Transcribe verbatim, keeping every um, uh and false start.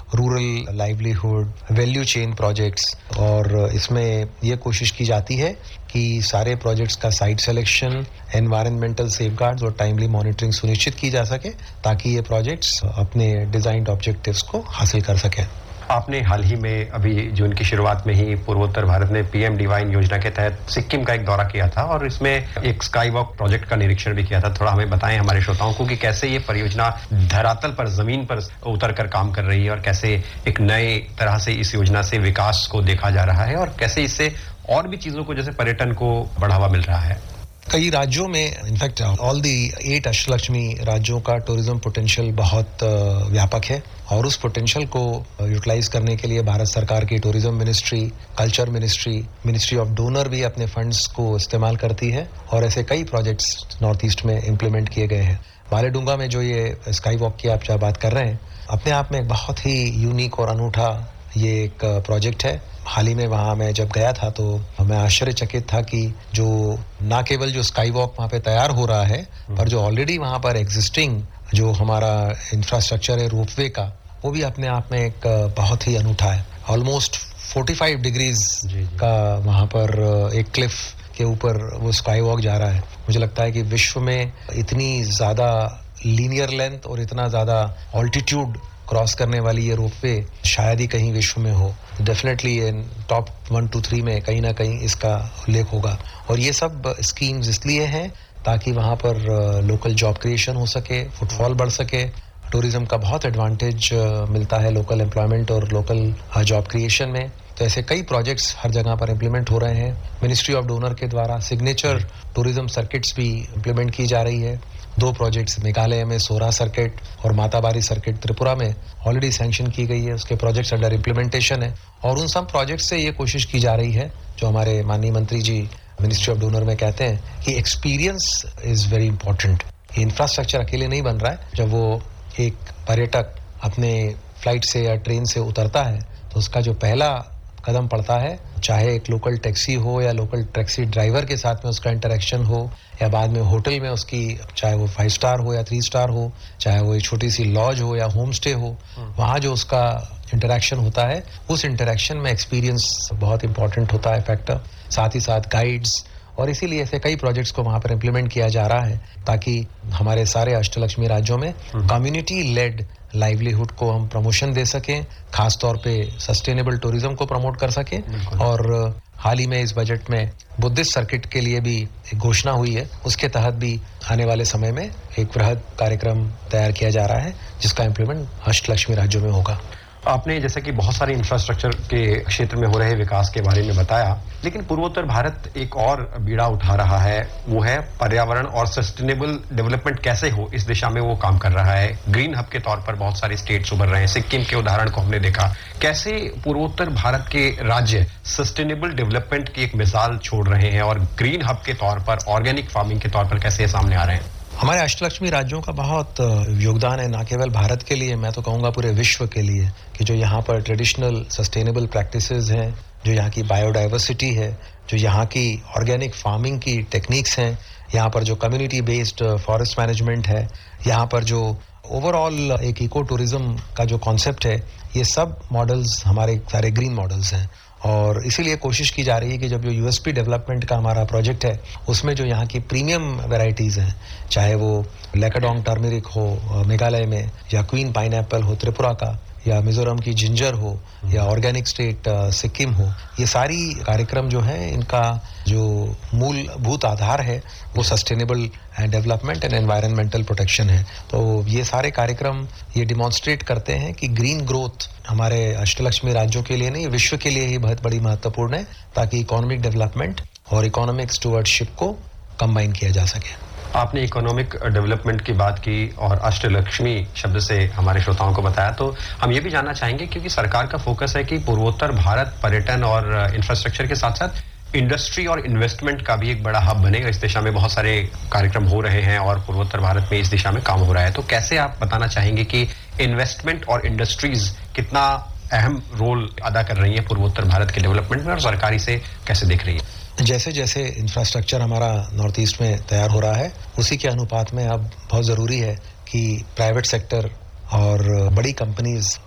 Rural livelihood, value chain projects, और इसमें ये कोशिश की जाती है कि सारे प्रोजेक्ट्स का साइट सिलेक्शन, एनवायरमेंटल सेफगार्ड्स और टाइमली मॉनिटरिंग सुनिश्चित की जा सके ताकि ये प्रोजेक्ट्स अपने डिजाइन्ड ऑब्जेक्टिव्स को हासिल कर सकें। आपने हाल ही में अभी जून की शुरुआत में ही पूर्वोत्तर भारत में पीएम डिवाइन योजना के तहत सिक्किम का एक दौरा किया था और इसमें एक स्काई वॉक प्रोजेक्ट का निरीक्षण भी किया था। थोड़ा हमें बताएं हमारे श्रोताओं को कि कैसे ये परियोजना धरातल पर, जमीन पर उतर कर काम कर रही है और कैसे एक नए तरह से इस योजना से विकास को देखा जा रहा है और कैसे इससे और भी चीजों को, जैसे पर्यटन को बढ़ावा मिल रहा है। कई राज्यों में, in fact all the eight Ashtalakshmi राज्यों का टूरिज्म पोटेंशियल बहुत व्यापक है और उस पोटेंशियल को यूटिलाइज करने के लिए भारत सरकार की tourism ministry, culture ministry, ministry of donor भी अपने फंड्स को इस्तेमाल करती है और ऐसे कई प्रोजेक्ट्स नॉर्थ ईस्ट में इम्प्लीमेंट किए गए हैं। मालेडुंगा में जो ये स्काई वॉक की आप जब बात कर रहे हैं, अपने आप में एक बहुत ही यूनिक और अनूठा ये एक प्रोजेक्ट है। हाल ही में वहाँ मैं जब गया था तो मैं आश्चर्यचकित था कि जो ना केवल जो स्काई वॉक वहाँ पे तैयार हो रहा है, पर जो ऑलरेडी वहाँ पर एग्जिस्टिंग जो हमारा इंफ्रास्ट्रक्चर है रोपवे का, वो भी अपने आप में एक बहुत ही अनूठा है। ऑलमोस्ट पैंतालीस डिग्रीज का वहाँ पर एक क्लिफ के ऊपर वो स्काई वॉक जा रहा है। मुझे लगता है कि विश्व में इतनी ज्यादा लीनियर लेंथ और इतना ज्यादा ऑल्टीट्यूड क्रॉस करने वाली ये रोपवे शायद ही कहीं विश्व में हो। Definitely top one two three में कहीं ना कहीं इसका उल्लेख होगा। और ये सब स्कीम्स इसलिए हैं ताकि वहाँ पर लोकल जॉब क्रिएशन हो सके, फुटफॉल बढ़ सके। टूरिज्म का बहुत एडवांटेज मिलता है लोकल एम्प्लॉयमेंट और लोकल जॉब क्रिएशन में। तो ऐसे कई प्रोजेक्ट्स हर जगह पर इम्प्लीमेंट हो रहे हैं। मिनिस्ट्री ऑफ डोनर के द्वारा सिग्नेचर टूरिज्म सर्किट्स भी इम्प्लीमेंट की जा रही है। दो प्रोजेक्ट्स मेघालय में सोरा सर्किट और माताबारी सर्किट त्रिपुरा में ऑलरेडी सैंक्शन की गई है, उसके प्रोजेक्ट्स अंडर इम्प्लीमेंटेशन है। और उन सब प्रोजेक्ट से ये कोशिश की जा रही है, जो हमारे माननीय मंत्री जी मिनिस्ट्री ऑफ डोनर में कहते हैं कि experience is very important. Infrastructure अकेले नहीं बन रहा है। जब वो एक पर्यटक अपने फ्लाइट से या ट्रेन से उतरता है तो उसका जो पहला कदम पड़ता है, चाहे एक लोकल टैक्सी हो या लोकल टैक्सी ड्राइवर के साथ में उसका इंटरेक्शन हो, या बाद में होटल में उसकी, चाहे वो फाइव स्टार हो या थ्री स्टार हो, चाहे वो एक छोटी सी लॉज हो या होम स्टे हो, वहाँ जो उसका इंटरेक्शन होता है, उस इंटरेक्शन में एक्सपीरियंस बहुत इंपॉर्टेंट होता है फैक्टर। साथ ही साथ गाइड्स, और इसीलिए ऐसे कई प्रोजेक्ट्स को वहाँ पर इम्प्लीमेंट किया जा रहा है ताकि हमारे सारे अष्टलक्ष्मी राज्यों में कम्युनिटी लेड लाइवलीहुड को हम प्रमोशन दे सकें, खासतौर पे सस्टेनेबल टूरिज्म को प्रमोट कर सकें। और हाल ही में इस बजट में बुद्धिस्ट सर्किट के लिए भी एक घोषणा हुई है, उसके तहत भी आने वाले समय में एक वृहद कार्यक्रम तैयार किया जा रहा है जिसका इम्प्लीमेंट अष्टलक्ष्मी राज्यों में होगा। आपने जैसे कि बहुत सारे इंफ्रास्ट्रक्चर के क्षेत्र में हो रहे विकास के बारे में बताया, लेकिन पूर्वोत्तर भारत एक और बीड़ा उठा रहा है, वो है पर्यावरण और सस्टेनेबल डेवलपमेंट कैसे हो, इस दिशा में वो काम कर रहा है। ग्रीन हब के तौर पर बहुत सारे स्टेट्स उभर रहे हैं। सिक्किम के उदाहरण को हमने देखा। कैसे पूर्वोत्तर भारत के राज्य सस्टेनेबल डेवलपमेंट की एक मिसाल छोड़ रहे हैं और ग्रीन हब के तौर पर, ऑर्गेनिक फार्मिंग के तौर पर कैसे ये सामने आ रहे हैं? हमारे अष्टलक्ष्मी राज्यों का बहुत योगदान है, ना केवल भारत के लिए, मैं तो कहूँगा पूरे विश्व के लिए, कि जो यहाँ पर ट्रेडिशनल सस्टेनेबल प्रैक्टिसेस हैं, जो यहाँ की बायोडाइवर्सिटी है, जो यहाँ की ऑर्गेनिक फार्मिंग की टेक्निक्स हैं, यहाँ पर जो कम्युनिटी बेस्ड फॉरेस्ट मैनेजमेंट है, यहाँ पर जो ओवरऑल एक इको टूरिज्म का जो कॉन्सेप्ट है, ये सब मॉडल्स हमारे सारे ग्रीन मॉडल्स हैं। और इसीलिए कोशिश की जा रही है कि जब जो यूएसपी डेवलपमेंट का हमारा प्रोजेक्ट है, उसमें जो यहाँ की प्रीमियम वैरायटीज़ हैं, चाहे वो लेकाडोंग टर्मरिक हो मेघालय में, या क्वीन पाइनएप्पल हो त्रिपुरा का, या मिजोरम की जिंजर हो, या ऑर्गेनिक स्टेट सिक्किम हो, ये सारी कार्यक्रम जो हैं, इनका जो मूलभूत आधार है वो sustainable development and environmental protection है। तो ये सारे कार्यक्रम ये डिमॉन्स्ट्रेट करते हैं कि ग्रीन ग्रोथ हमारे अष्टलक्ष्मी राज्यों के लिए नहीं, विश्व के लिए ही बहुत बड़ी महत्वपूर्ण है, ताकि इकोनॉमिक डेवलपमेंट और इकोनॉमिक स्टुवर्डशिप को कंबाइन किया जा सके। आपने इकोनॉमिक डेवलपमेंट की बात की और अष्टलक्ष्मी शब्द से हमारे श्रोताओं को बताया, तो हम ये भी जानना चाहेंगे, क्योंकि सरकार का फोकस है कि पूर्वोत्तर भारत पर्यटन और इंफ्रास्ट्रक्चर के साथ साथ इंडस्ट्री और इन्वेस्टमेंट का भी एक बड़ा हब बनेगा। इस दिशा में बहुत सारे कार्यक्रम हो रहे हैं और पूर्वोत्तर भारत में इस दिशा में काम हो रहा है। तो कैसे आप बताना चाहेंगे कि इन्वेस्टमेंट और इंडस्ट्रीज कितना अहम रोल अदा कर रही है पूर्वोत्तर भारत के डेवलपमेंट में, और सरकार इसे कैसे देख रही है? जैसे जैसे इंफ्रास्ट्रक्चर हमारा नॉर्थ ईस्ट में तैयार हो रहा है, उसी के अनुपात में अब बहुत ज़रूरी है कि प्राइवेट सेक्टर और बड़ी कंपनीज